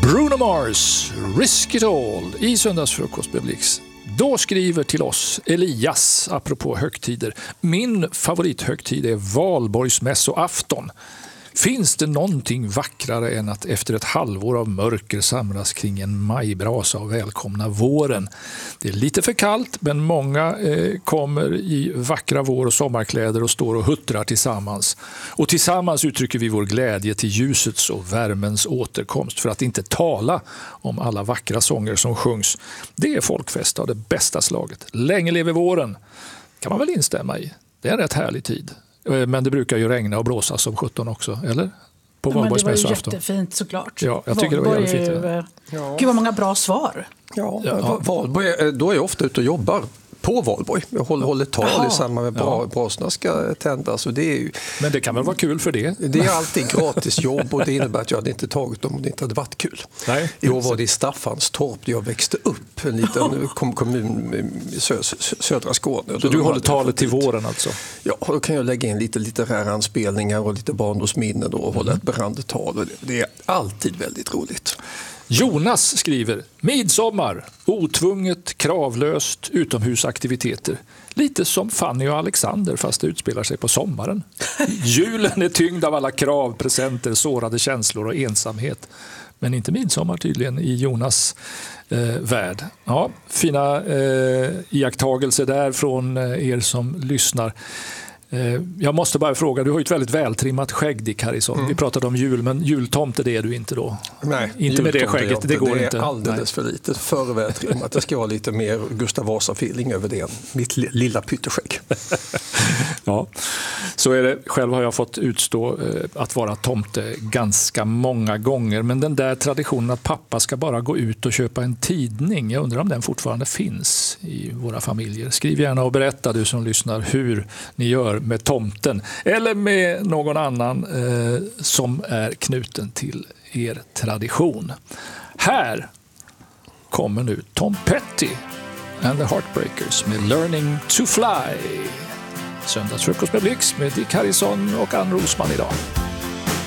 Bruno Mars, Risk It All i Söndagsfrukost med Blix. Då skriver till oss Elias, apropå högtider. Min favorithögtid är valborgsmässoafton. Finns det någonting vackrare än att efter ett halvår av mörker samlas kring en majbrasa och välkomna våren? Det är lite för kallt, men många kommer i vackra vår- och sommarkläder och står och huttrar tillsammans. Och tillsammans uttrycker vi vår glädje till ljusets och värmens återkomst, för att inte tala om alla vackra sånger som sjungs. Det är folkfest av det bästa slaget. Länge lever våren, kan man väl instämma i. Det är en rätt härlig tid. Men det brukar ju regna och blåsa som 17 också, eller? På valborgsmässoafton. Det var ju jättefint såklart. Ja, jag tycker det var jävligt fint. Ja. Gud vad många bra svar. Ja. Valborg, då är jag ofta ute och jobbar på valborg. Jag håller tal i samband med brasorna ska tändas. Och det är ju, men det kan väl vara kul för det? Det är alltid gratis jobb och det innebär att jag hade inte tagit dem om det inte hade varit kul. Nej. I år var det i Staffanstorp där jag växte upp, en liten kommun i södra Skåne. Så du håller talet till våren alltså? Ja, och då kan jag lägga in lite litterära anspelningar och lite barndomsminnen och hålla ett brandtal. Det är alltid väldigt roligt. Jonas skriver: midsommar, otvunget, kravlöst, utomhusaktiviteter. Lite som Fanny och Alexander, fast det utspelar sig på sommaren. Julen är tyngd av alla krav, presenter, sårade känslor och ensamhet. Men inte midsommar tydligen i Jonas värld. Ja, fina iakttagelser där från er som lyssnar. Jag måste bara fråga, du har ju ett väldigt vältrimmat skägg, Dick Harrison. Vi pratade om jul, men jultomte det är du inte då? Nej, inte med det skägget, det går inte. Det är alldeles för lite, för vältrimmat. Det ska vara lite mer Gustav Vasa-feeling över det, mitt lilla pytteskägg. Ja, så är det. Själv har jag fått utstå att vara tomte ganska många gånger, men den där traditionen att pappa ska bara gå ut och köpa en tidning, jag undrar om den fortfarande finns i våra familjer. Skriv gärna och berätta, du som lyssnar, hur ni gör med tomten eller med någon annan som är knuten till er tradition. Här kommer nu Tom Petty and the Heartbreakers med Learning to Fly. Söndagsfrukost med Blix med Dick Harrison och Ann Rosman idag.